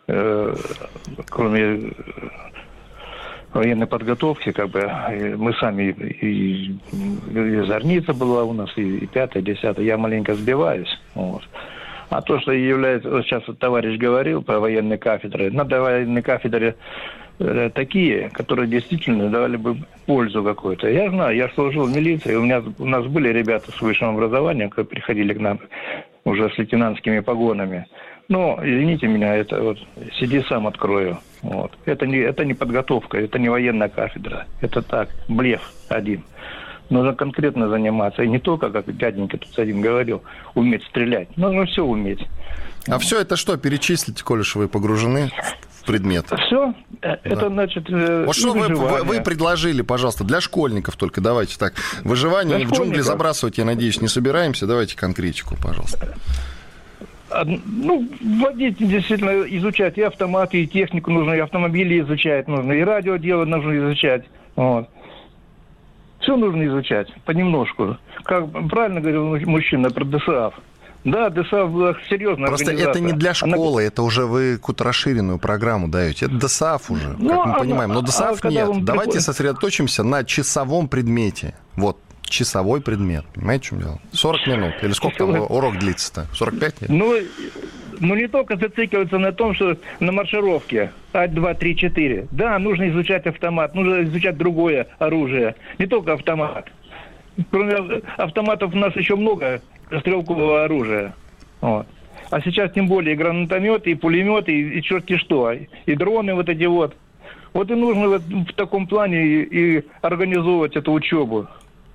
кроме военной подготовки, как бы, мы сами, и зорница была у нас, и 5-я, 10-я, я маленько сбиваюсь. Вот. А то, что является, вот сейчас вот товарищ говорил про военные кафедры, надо военные кафедры такие, которые действительно давали бы пользу какую-то. Я знаю, я служил в милиции, у нас были ребята с высшим образованием, которые приходили к нам уже с лейтенантскими погонами. Но, извините меня, это вот сиди сам открою. Вот. Это не подготовка, это не военная кафедра. Это так, блеф один. Нужно конкретно заниматься. И не только, как дяденька тут один говорил, уметь стрелять. Нужно все уметь. А все это что, перечислите, коль уж вы погружены в предмет? Все? Да. Это значит... Вот что вы предложили, пожалуйста, для школьников только, давайте так. Выживание в джунгли забрасывать, я надеюсь, не собираемся. Давайте конкретику, пожалуйста. Ну, водить действительно изучать и автоматы, и технику нужно, и автомобили изучать нужно, и радио дело нужно изучать. Вот. Все нужно изучать понемножку. Как правильно говорил мужчина про ДСАФ. Да, ДСАФ была серьезная просто организация. Это не для школы, это уже вы какую-то расширенную программу даете. Это ДСАФ уже, как мы понимаем. Но ДСАФ нет. Давайте сосредоточимся на часовом предмете. Вот. Часовой предмет. Понимаете, в чем дело? 40 минут. Или сколько там урок длится-то? 45 минут? Ну, не только зацикливаться на том, что на маршировке 1, 2, 3, 4. Да, нужно изучать автомат, нужно изучать другое оружие. Не только автомат. Кроме автоматов у нас еще много стрелкового оружия. Вот. А сейчас тем более и гранатометы, и пулеметы, и черти что. И дроны вот эти вот. Вот и нужно вот в таком плане и организовывать эту учебу.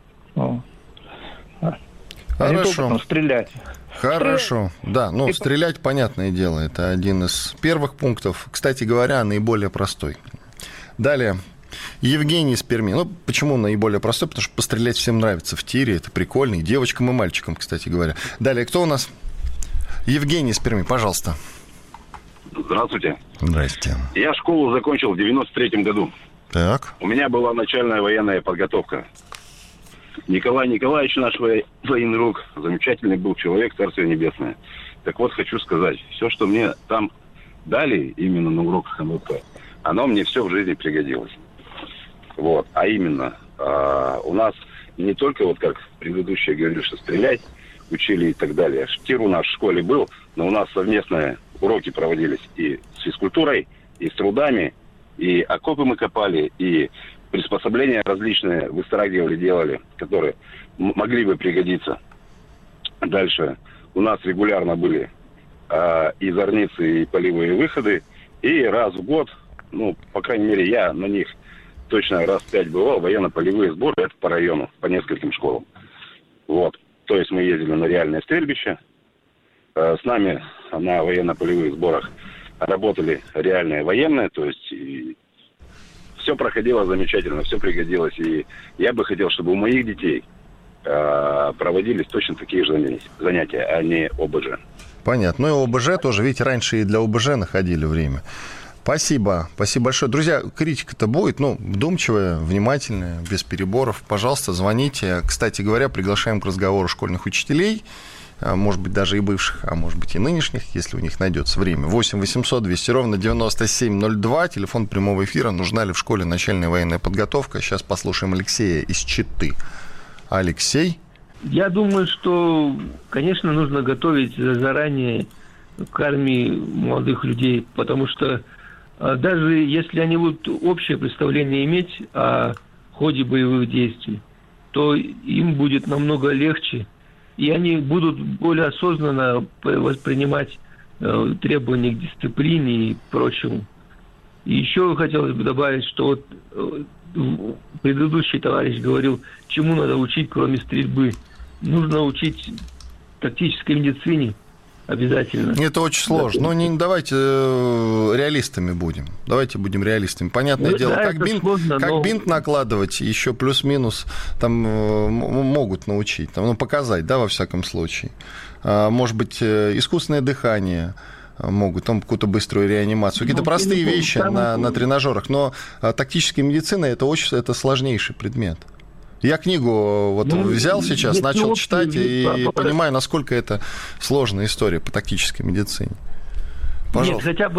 Хорошо. Стрелять. Хорошо. Да, ну, стрелять, понятное дело, это один из первых пунктов. Кстати говоря, наиболее простой. Далее. Евгений из Перми. Ну, почему наиболее простой? Потому что пострелять всем нравится в тире, это прикольно. И девочкам, и мальчикам, кстати говоря. Далее, кто у нас? Евгений из Перми, пожалуйста. Здравствуйте. Здрасте. Я школу закончил в 93-м году. Так. У меня была начальная военная подготовка. Николай Николаевич, наш военный друг, замечательный был человек, Царствие Небесное. Так вот, хочу сказать, все, что мне там дали, именно на уроках МВП, оно мне все в жизни пригодилось. Вот, а именно, у нас не только, вот как предыдущие говорили, что стрелять учили и так далее. Тир у нас в школе был, но у нас совместные уроки проводились и с физкультурой, и с трудами, и окопы мы копали, и приспособления различные выстраивали, делали, которые могли бы пригодиться. Дальше у нас регулярно были и зорницы, и полевые выходы. И раз в год, ну, по крайней мере, я на них точно раз 5 бывал, военно-полевые сборы, это по району, по нескольким школам. Вот. То есть мы ездили на реальное стрельбище. С нами на военно-полевых сборах работали реальные военные, то есть... Все проходило замечательно, все пригодилось. И я бы хотел, чтобы у моих детей проводились точно такие же занятия, а не ОБЖ. Понятно. Ну и ОБЖ тоже, видите, раньше и для ОБЖ находили время. Спасибо. Спасибо большое. Друзья, критика-то будет, ну, вдумчивая, внимательная, без переборов. Пожалуйста, звоните. Кстати говоря, приглашаем к разговору школьных учителей, может быть, даже и бывших, а может быть, и нынешних, если у них найдется время. 8 800 200 ровно 9702, телефон прямого эфира. Нужна ли в школе начальная военная подготовка? Сейчас послушаем Алексея из Читы. Алексей? Я думаю, что, конечно, нужно готовить заранее к армии молодых людей, потому что даже если они будут общее представление иметь о ходе боевых действий, то им будет намного легче, и они будут более осознанно воспринимать требования к дисциплине и прочему. И еще хотелось бы добавить, что вот предыдущий товарищ говорил, чему надо учить, кроме стрельбы. Нужно учить тактической медицине обязательно. Это очень сложно. Но не давайте реалистами будем. Давайте будем реалистами. Понятное дело, да, как бинт накладывать, еще плюс-минус там могут научить, там, ну, показать, да, во всяком случае. Может быть, искусственное дыхание могут, там какую-то быструю реанимацию. Какие-то простые вещи на тренажерах. Но тактическая медицина это сложнейший предмет. Я книгу вот взял сейчас, начал читать и понимаю, насколько это сложная история по тактической медицине. Пожалуйста. Нет, хотя бы